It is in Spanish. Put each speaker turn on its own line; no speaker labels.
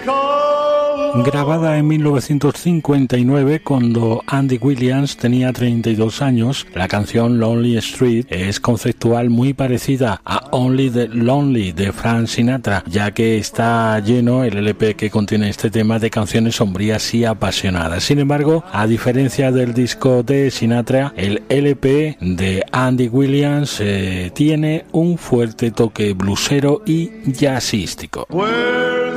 Grabada en 1959 cuando Andy Williams tenía 32 años, la canción Lonely Street es conceptual muy parecida a Only the Lonely de Frank Sinatra, ya que está lleno el LP que contiene este tema de canciones sombrías y apasionadas. Sin embargo, a diferencia del disco de Sinatra, el LP de Andy Williams tiene un fuerte toque bluesero y jazzístico.